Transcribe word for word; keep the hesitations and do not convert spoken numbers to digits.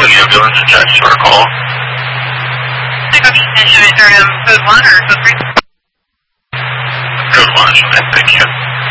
an ambulance attached to our call. I go to um, code one or code three? Code one, thank you.